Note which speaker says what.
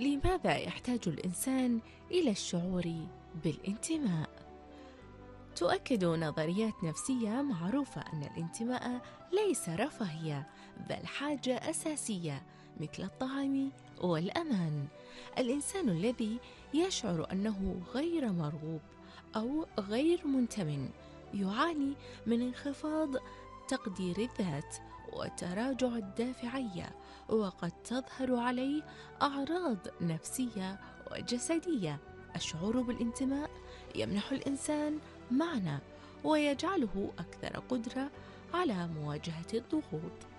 Speaker 1: لماذا يحتاج الإنسان إلى الشعور بالانتماء؟ تؤكد نظريات نفسية معروفة أن الانتماء ليس رفاهية بل حاجة أساسية مثل الطعام والأمان. الإنسان الذي يشعر أنه غير مرغوب أو غير منتمٍ يعاني من انخفاض تقدير الذات وتراجع الدافعية، وقد تظهر عليه أعراض نفسية وجسدية. الشعور بالانتماء يمنح الإنسان معنى ويجعله أكثر قدرة على مواجهة الضغوط،